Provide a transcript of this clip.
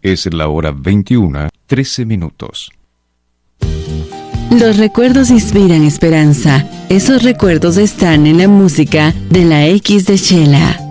Es la hora 21:13. Los recuerdos inspiran esperanza. Esos recuerdos están en la música de la X de Chela.